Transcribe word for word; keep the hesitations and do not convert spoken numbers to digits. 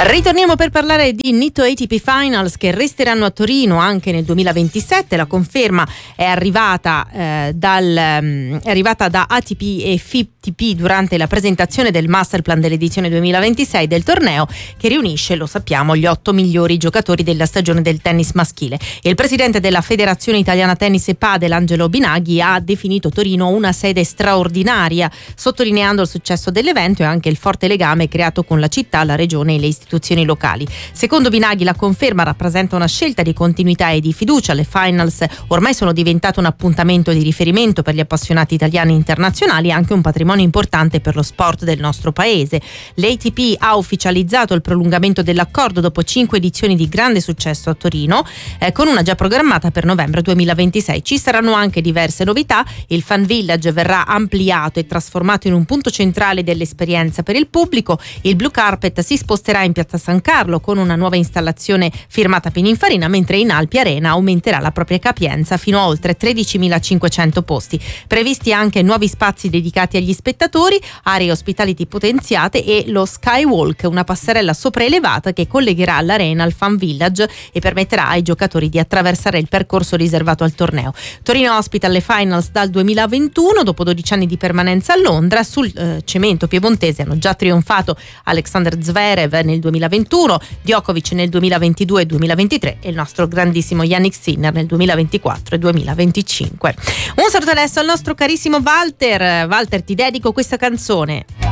Ritorniamo per parlare di Nitto A T P Finals che resteranno a Torino anche nel duemilaventisette. La conferma è arrivata, eh, dal, um, è arrivata da A T P e F I T P durante la presentazione del Masterplan dell'edizione duemilaventisei del torneo, che riunisce, lo sappiamo, gli otto migliori giocatori della stagione del tennis maschile. Il presidente della Federazione Italiana Tennis e Padel, Angelo Binaghi, ha definito Torino una sede straordinaria, sottolineando il successo dell'evento e anche il forte legame creato con la città, la regione e le istituzioni locali. Secondo Binaghi, la conferma rappresenta una scelta di continuità e di fiducia. Le finals ormai sono diventate un appuntamento di riferimento per gli appassionati italiani e internazionali e anche un patrimonio importante per lo sport del nostro paese. L'A T P ha ufficializzato il prolungamento dell'accordo dopo cinque edizioni di grande successo a Torino, eh, con una già programmata per novembre duemilaventisei. Ci saranno anche diverse novità. Il Fan Village verrà ampliato e trasformato in un punto centrale dell'esperienza per il pubblico. Il Blue Carpet si sposterà in Piazza San Carlo con una nuova installazione firmata Pininfarina, mentre in Alpi Arena aumenterà la propria capienza fino a oltre tredicimilacinquecento posti. Previsti anche nuovi spazi dedicati agli spettatori, aree hospitality potenziate e lo Skywalk, una passerella sopraelevata che collegherà l'arena al Fan Village e permetterà ai giocatori di attraversare il percorso riservato al torneo. Torino ospita le finals dal duemilaventuno, dopo dodici anni di permanenza a Londra. Sul eh, cemento piemontese hanno già trionfato Alexander Zverev nel duemilaventuno, Djokovic nel duemilaventidue e duemilaventitré e il nostro grandissimo Jannik Sinner nel duemilaventiquattro e duemilaventicinque. Un saluto adesso al nostro carissimo Walter. Walter, ti dedico questa canzone.